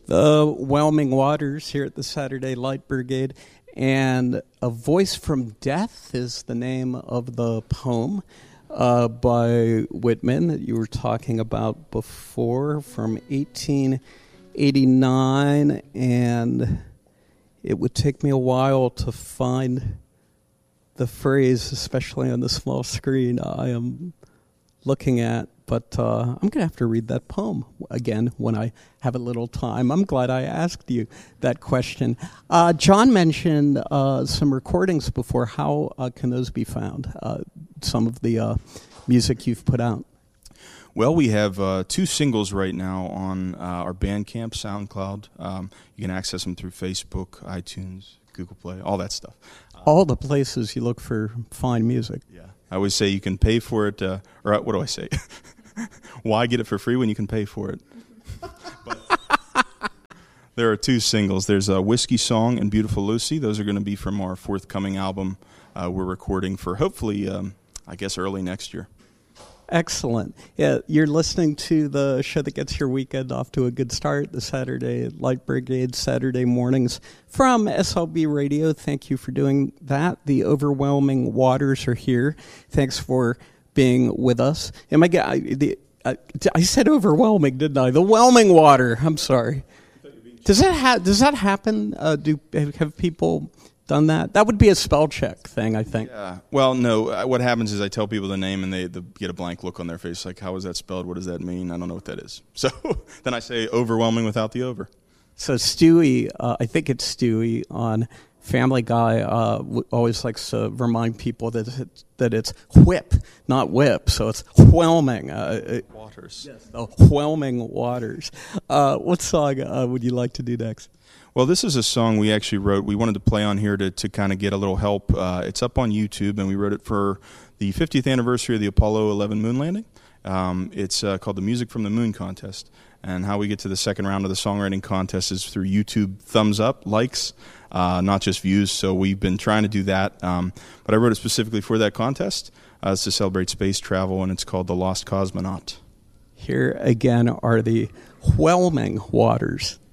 The Whelming Waters here at the Saturday Light Brigade. And A Voice from Death is the name of the poem by Whitman that you were talking about before, from 1889. And it would take me a while to find the phrase, especially on the small screen I am looking at. But I'm going to have to read that poem again when I have a little time. I'm glad I asked you that question. John mentioned some recordings before. How can those be found, some of the music you've put out? Well, we have 2 singles right now on our Bandcamp, SoundCloud. You can access them through Facebook, iTunes, Google Play, all that stuff. All the places you look for fine music. Yeah. I always say you can pay for it, or what do I say? Why get it for free when you can pay for it? But there are 2 singles. There's Whiskey Song and Beautiful Lucy. Those are going to be from our forthcoming album we're recording for hopefully, I guess, early next year. Excellent. Yeah, you're listening to the show that gets your weekend off to a good start, the Saturday Light Brigade, Saturday mornings from SLB Radio. Thank you for doing that. The Overwhelming Waters are here. Thanks for being with us. I said overwhelming, didn't I? The Whelming Water. I'm sorry. Does that happen? Have people done that? That would be a spell check thing, I think. Yeah. Well, no. What happens is I tell people the name and they get a blank look on their face, like, how is that spelled? What does that mean? I don't know what that is. So then I say overwhelming without the over. So Stewie, I think it's Stewie on Family Guy, always likes to remind people that it's whip, not whip. So it's whelming. Waters. Yes, the Whelming Waters. What song would you like to do next? Well, this is a song we actually wrote. We wanted to play on here to kind of get a little help. It's up on YouTube, and we wrote it for the 50th anniversary of the Apollo 11 moon landing. It's called the Music from the Moon Contest. And how we get to the second round of the songwriting contest is through YouTube thumbs up, likes, not just views. So we've been trying to do that. But I wrote it specifically for that contest. It's to celebrate space travel, and it's called The Lost Cosmonaut. Here again are the Whelming Waters.